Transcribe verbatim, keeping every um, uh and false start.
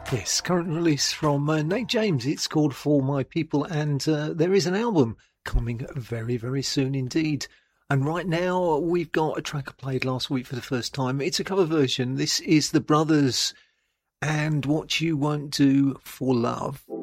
Yes, current release from uh, Nate James. It's called For My People, and uh, there is an album coming very, very soon indeed. And right now, we've got a track I played last week for the first time. It's a cover version. This is The Brothers and What You Won't Do for Love.